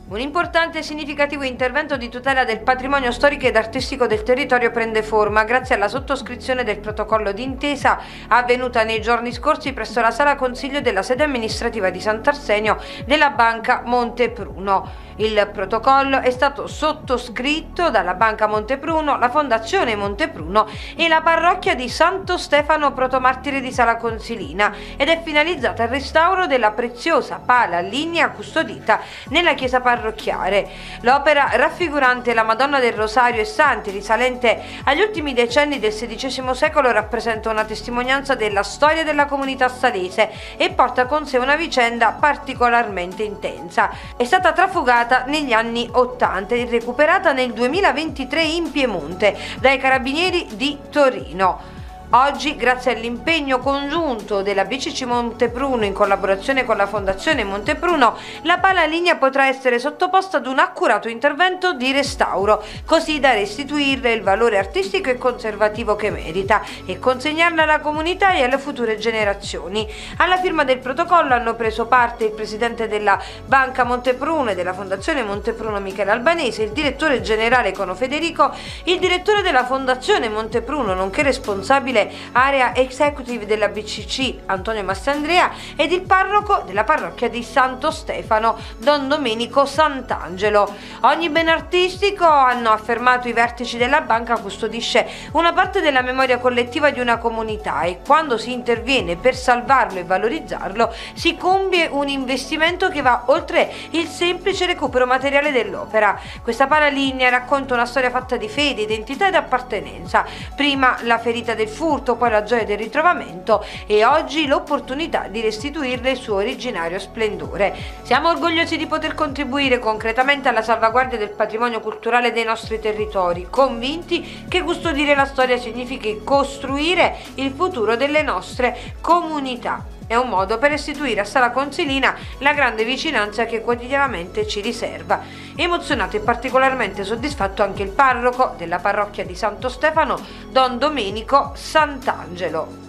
Un importante e significativo intervento di tutela del patrimonio storico ed artistico del territorio prende forma grazie alla sottoscrizione del protocollo d'intesa avvenuta nei giorni scorsi presso la Sala Consiglio della sede amministrativa di Sant'Arsenio della Banca Montepruno. Il protocollo è stato sottoscritto dalla Banca Montepruno, la Fondazione Montepruno e la parrocchia di Santo Stefano Protomartire di Sala Consilina ed è finalizzato al restauro della preziosa pala lignea custodita nella chiesa parrocchiale. L'opera, raffigurante la Madonna del Rosario e santi, risalente agli ultimi decenni del XVI secolo, rappresenta una testimonianza della storia della comunità salese e porta con sé una vicenda particolarmente intensa. È stata trafugata negli anni '80 e recuperata nel 2023 in Piemonte dai Carabinieri di Torino. Oggi, grazie all'impegno congiunto della BCC Montepruno in collaborazione con la Fondazione Montepruno, la pala lignea potrà essere sottoposta ad un accurato intervento di restauro, così da restituirle il valore artistico e conservativo che merita e consegnarla alla comunità e alle future generazioni. Alla firma del protocollo hanno preso parte il presidente della Banca Montepruno e della Fondazione Montepruno Michele Albanese, il direttore generale Cono Federico, il direttore della Fondazione Montepruno nonché responsabile area executive della BCC Antonio Massandrea ed il parroco della parrocchia di Santo Stefano Don Domenico Sant'Angelo. Ogni bene artistico, hanno affermato i vertici della banca, custodisce una parte della memoria collettiva di una comunità e quando si interviene per salvarlo e valorizzarlo si compie un investimento che va oltre il semplice recupero materiale dell'opera. Questa pala lignea racconta una storia fatta di fede, identità ed appartenenza. Prima la ferita del furto, poi la gioia del ritrovamento e oggi l'opportunità di restituirle il suo originario splendore. Siamo orgogliosi di poter contribuire concretamente alla salvaguardia del patrimonio culturale dei nostri territori, convinti che custodire la storia significhi costruire il futuro delle nostre comunità. È un modo per restituire a Sala Consilina la grande vicinanza che quotidianamente ci riserva. Emozionato e particolarmente soddisfatto anche il parroco della parrocchia di Santo Stefano, Don Domenico Sant'Angelo.